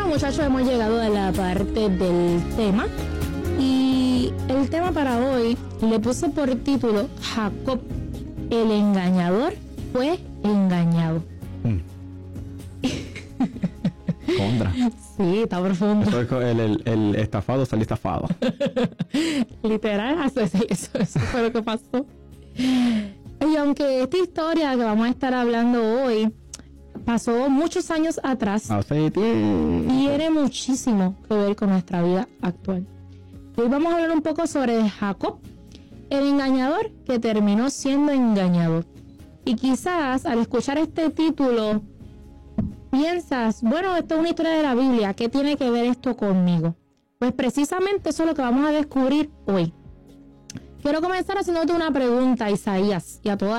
muchachos, hemos llegado a la parte del tema. Y el tema para hoy le puse por título: Jacob, el engañador, fue engañado. Contra. Sí, está profundo. Eso es el estafado salió estafado. Literal, eso fue lo que pasó. Y aunque esta historia que vamos a estar hablando hoy pasó muchos años atrás, tiene muchísimo que ver con nuestra vida actual. Hoy vamos a hablar un poco sobre Jacob, el engañador que terminó siendo engañado. Y quizás al escuchar este título piensas, bueno, esto es una historia de la Biblia, ¿qué tiene que ver esto conmigo? Pues precisamente eso es lo que vamos a descubrir hoy. Quiero comenzar haciéndote una pregunta, Isaías, y a toda